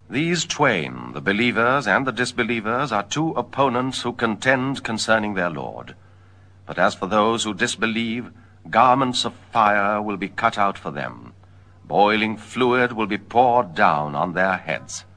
These twain, the believers and the disbelievers, are two opponents who contend concerning their Lord. But as for those who disbelieve, garments of fire will be cut out for them. Boiling fluid will be poured down on their heads.